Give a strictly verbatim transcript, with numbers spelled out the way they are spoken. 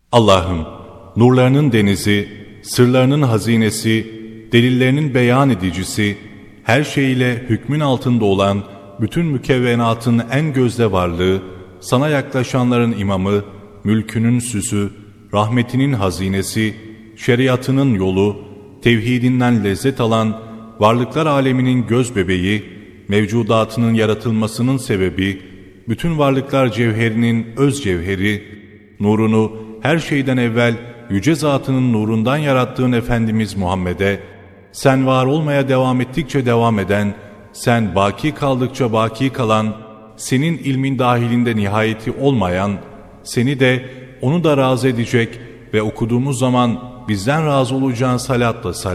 Allah'ım, nurlarının denizi, sırlarının hazinesi, delillerinin beyan edicisi, her şeyiyle hükmün altında olan bütün mükevvenatın en gözde varlığı, sana yaklaşanların imamı, mülkünün süsü, rahmetinin hazinesi, şeriatının yolu, tevhidinden lezzet alan, varlıklar aleminin göz bebeği, mevcudatının yaratılmasının sebebi, bütün varlıklar cevherinin öz cevheri, nurunu her şeyden evvel yüce zatının nurundan yarattığın Efendimiz Muhammed'e, sen var olmaya devam ettikçe devam eden, sen baki kaldıkça baki kalan, senin ilmin dahilinde nihayeti olmayan, seni de onu da razı edecek ve okuduğumuz zaman bizden razı olacağın salatla salat.